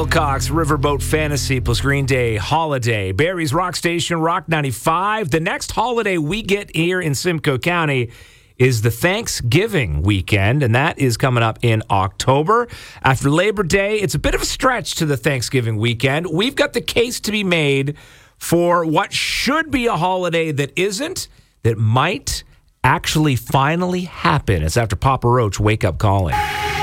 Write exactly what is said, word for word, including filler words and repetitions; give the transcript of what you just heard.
Cox, Riverboat Fantasy plus Green Day Holiday. Barry's Rock Station, Rock ninety-five. The next holiday we get here in Simcoe County is the Thanksgiving weekend, and that is coming up in October. After Labor Day, it's a bit of a stretch to the Thanksgiving weekend. We've got the case to be made for what should be a holiday that isn't, that might actually finally happen. It's after Papa Roach Wake Up Calling.